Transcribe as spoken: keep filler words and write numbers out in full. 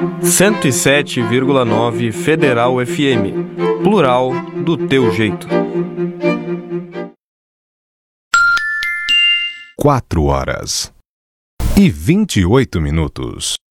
cento e sete vírgula nove Federal F M. Plural do teu jeito. Quatro horas e vinte e oito minutos.